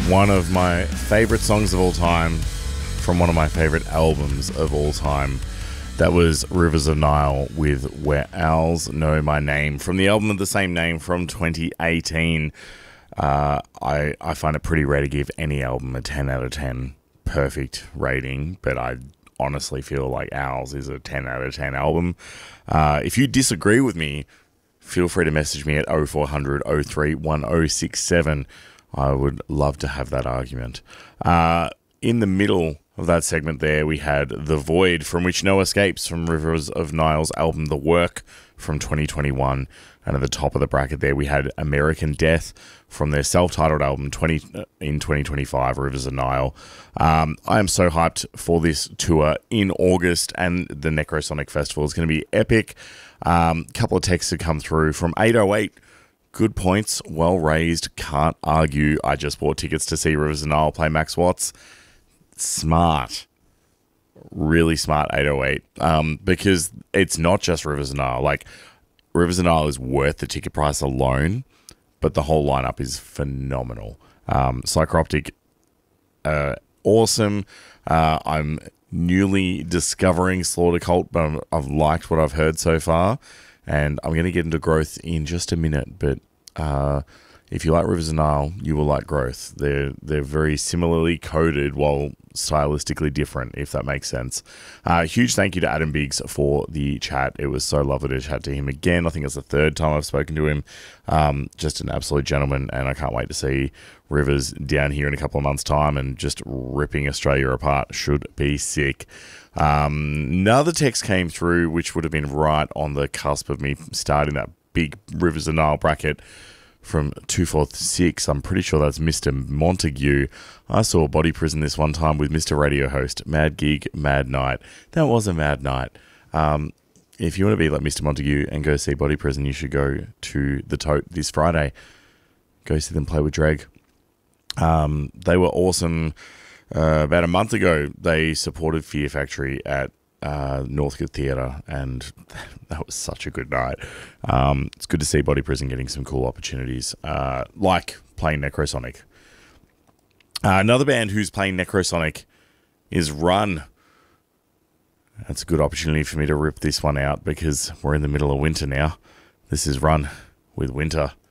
One of my favorite songs of all time from one of my favorite albums of all time. That was Rivers of Nile with Where Owls Know My Name from the album of the same name from 2018. I find it pretty rare to give any album a 10 out of 10 perfect rating, but I honestly feel like Owls is a 10 out of 10 album. If you disagree with me, feel free to message me at 0400 03 1067. I would love to have that argument. In the middle of that segment there, we had The Void, From Which No Escapes, from Rivers of Nile's album The Work from 2021. And at the top of the bracket there, we had American Death from their self-titled album in 2025, Rivers of Nile. I am so hyped for this tour in August, and the Necrosonic Festival is going to be epic. Couple of texts have come through from 808. Good points, well raised, can't argue. I just bought tickets to see Rivers of Nile play Max Watts. Smart. Really smart, 808. Because it's not just Rivers of Nile. Like, Rivers of Nile is worth the ticket price alone, but the whole lineup is phenomenal. Psychroptic, awesome. I'm newly discovering Slaughter Cult, but I've liked what I've heard so far, and I'm going to get into Growth in just a minute, but if you like Rivers of Nile, you will like Growth. They're very similarly coded while stylistically different, if that makes sense. Huge thank you to Adam Biggs for the chat. It was so lovely to chat to him again. I think it's the third time I've spoken to him. Just an absolute gentleman, and I can't wait to see Rivers down here in a couple of months' time and just ripping Australia apart. Should be sick. Another text came through, which would have been right on the cusp of me starting that big Rivers of Nile bracket, from 246. I'm pretty sure that's Mr. Montague. I saw Body Prison this one time with Mr. Radio Host. Mad gig, mad night. That was a mad night. If you want to be like Mr. Montague and go see Body Prison, you should go to the Tote this Friday. Go see them play with Dreg. They were awesome. About a month ago, they supported Fear Factory at Northcote Theatre, and that was such a good night. It's good to see Body Prison getting some cool opportunities, like playing Necrosonic. Another band who's playing Necrosonic is Run. That's a good opportunity for me to rip this one out because we're in the middle of winter now. This is Run with Winter.